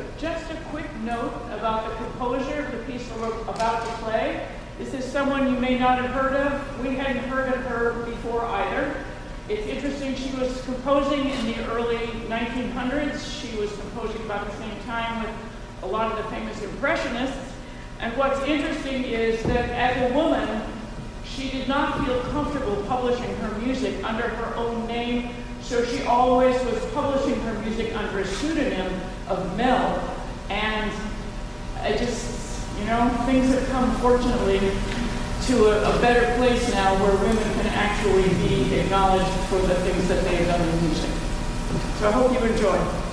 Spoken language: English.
just a quick note about the composer of the piece we're about to play. This is someone you may not have heard of. We hadn't heard of her before either. It's interesting, she was composing in the early 1900s. She was composing about the same time with a lot of the famous Impressionists. And what's interesting is that as a woman, she did not feel comfortable publishing her music under her own name, so she always was publishing her music under a pseudonym of Mel. And I just, you know, things have come, fortunately, to a better place now where women can actually be acknowledged for the things that they have done in music. So I hope you enjoy.